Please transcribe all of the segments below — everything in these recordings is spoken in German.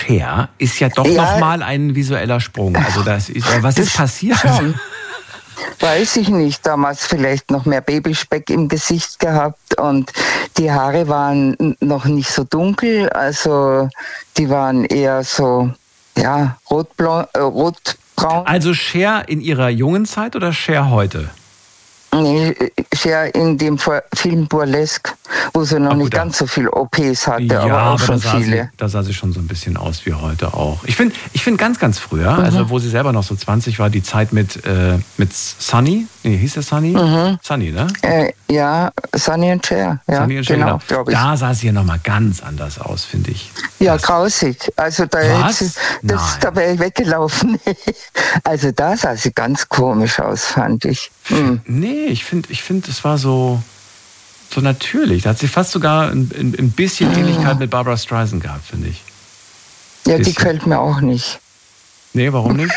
Cher ist ja doch nochmal ein visueller Sprung. Also was ist passiert? Schon. Weiß ich nicht. Damals vielleicht noch mehr Babyspeck im Gesicht gehabt und die Haare waren noch nicht so dunkel. Also die waren eher so, rotbraun. Also Cher in ihrer jungen Zeit oder Cher heute? Nee, Cher in dem Film Burlesque, wo sie noch nicht ganz so viel OPs hatte, aber auch schon viele. Da sah sie schon so ein bisschen aus wie heute auch. Ich finde ganz, ganz früher, also wo sie selber noch so 20 war, die Zeit mit Sunny, hieß der Sunny? Sunny, ne? Ja, Sunny und Cher. Ja, Sunny und Cher, genau. Glaube ich. Da sah sie ja nochmal ganz anders aus, finde ich. Ja, grausig. Also da wäre ich weggelaufen. Also da sah sie ganz komisch aus, fand ich. Nee, ich finde, es war so natürlich. Da hat sie fast sogar ein bisschen Ähnlichkeit mit Barbra Streisand gehabt, finde ich. Ja, die gefällt mir auch nicht. Nee, warum nicht?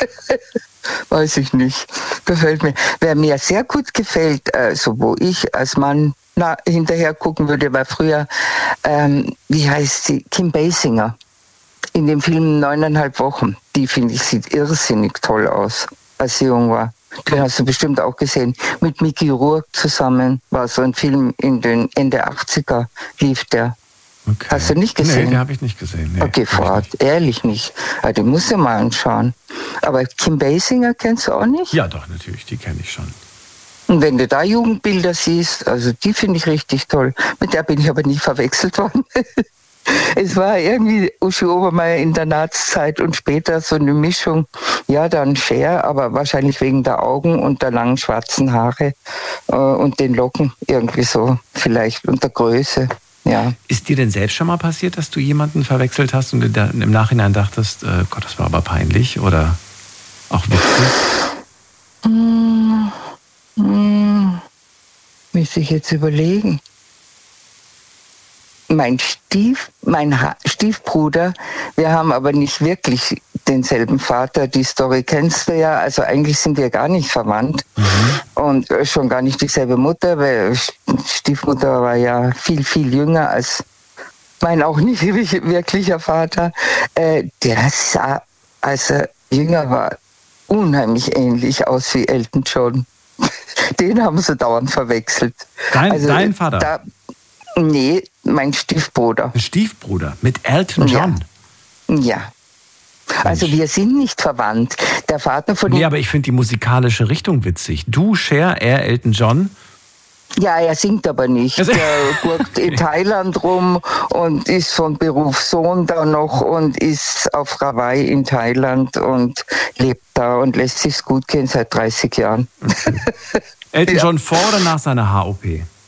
Weiß ich nicht. Gefällt mir. Wer mir sehr gut gefällt, so wo ich als Mann hinterher gucken würde, war früher, wie heißt sie? Kim Basinger. In dem Film 9,5 Wochen. Die, finde ich, sieht irrsinnig toll aus, als sie jung war. Den hast du bestimmt auch gesehen. Mit Mickey Rourke zusammen war so ein Film in den Ende 80er, lief der. Okay. Hast du nicht gesehen? Nee, den habe ich nicht gesehen. Nee, okay, Fahrt, ehrlich nicht. Ja, den musst du mal anschauen. Aber Kim Basinger kennst du auch nicht? Ja, doch, natürlich, die kenne ich schon. Und wenn du da Jugendbilder siehst, also die finde ich richtig toll. Mit der bin ich aber nie verwechselt worden. Es war irgendwie Uschi Obermeier in der Nazizeit und später so eine Mischung, ja, dann Cher, aber wahrscheinlich wegen der Augen und der langen schwarzen Haare und den Locken irgendwie so vielleicht und der Größe, ja. Ist dir denn selbst schon mal passiert, dass du jemanden verwechselt hast und im Nachhinein dachtest, Gott, das war aber peinlich oder auch witzig? Müsste ich jetzt überlegen. Mein Stiefbruder, wir haben aber nicht wirklich denselben Vater, die Story kennst du ja, also eigentlich sind wir gar nicht verwandt und schon gar nicht dieselbe Mutter, weil Stiefmutter war ja viel, viel jünger als mein auch nicht wirklicher Vater. Der sah, als er jünger war, unheimlich ähnlich aus wie Elton John. Den haben sie dauernd verwechselt. Dein Vater? Nee, mein Stiefbruder. Ein Stiefbruder mit Elton John? Ja. Also wir sind nicht verwandt. Der Vater von ihm... Nee, aber ich finde die musikalische Richtung witzig. Du, Cher, er, Elton John. Ja, er singt aber nicht. Er gurkt in Thailand rum und ist von Beruf Sohn da noch und ist auf Hawaii in Thailand und lebt da und lässt sich's gut gehen seit 30 Jahren. Okay. Elton John vor oder nach seiner Haar-OP?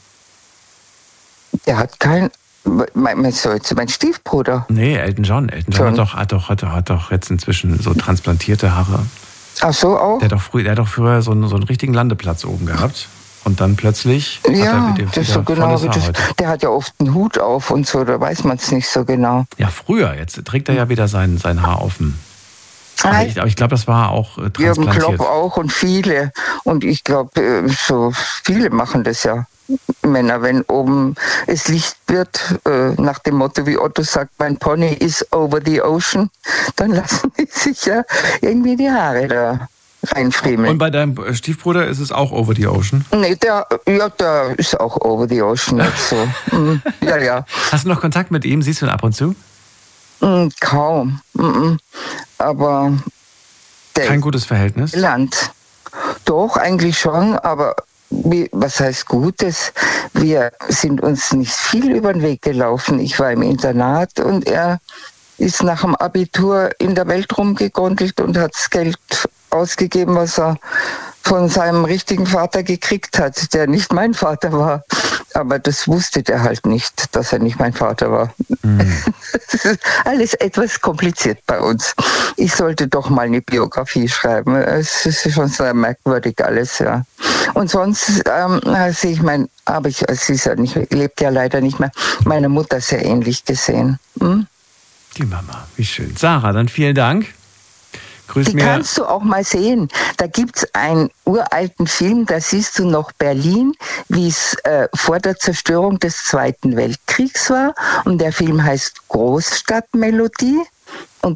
Der hat kein... Meinst du jetzt mein Stiefbruder? Nee, Elton John. Elton John hat doch jetzt inzwischen so transplantierte Haare. Ach so, auch? Der hat doch früher so einen richtigen Landeplatz oben gehabt. Und dann plötzlich hat er das so genau. Der hat ja oft einen Hut auf und so, da weiß man es nicht so genau. Ja, früher. Jetzt trägt er ja wieder sein Haar offen. Aber ich glaube, das war auch transplantiert. Jürgen Klopp auch und viele. Und ich glaube, so viele machen das ja. Männer, wenn oben es Licht wird, nach dem Motto, wie Otto sagt, mein Pony is over the ocean, dann lassen die sich ja irgendwie die Haare da reinfriemeln. Und bei deinem Stiefbruder ist es auch over the ocean? Nee, der ist auch over the ocean jetzt so. Ja. Hast du noch Kontakt mit ihm? Siehst du ihn ab und zu? Kaum. Aber kein gutes Verhältnis? Land. Doch, eigentlich schon, aber was heißt Gutes? Wir sind uns nicht viel über den Weg gelaufen. Ich war im Internat und er ist nach dem Abitur in der Welt rumgegondelt und hat das Geld ausgegeben, was er von seinem richtigen Vater gekriegt hat, der nicht mein Vater war. Aber das wusste der halt nicht, dass er nicht mein Vater war. Das ist alles etwas kompliziert bei uns. Ich sollte doch mal eine Biografie schreiben. Es ist schon sehr merkwürdig alles, ja. Und sonst sehe ich sie ist ja lebt ja leider nicht mehr, meine Mutter sehr ähnlich gesehen. Die Mama, wie schön. Sarah, dann vielen Dank. Grüß Die mir. Kannst du auch mal sehen. Da gibt es einen uralten Film, da siehst du noch Berlin, wie es vor der Zerstörung des Zweiten Weltkriegs war. Und der Film heißt Großstadtmelodie. Und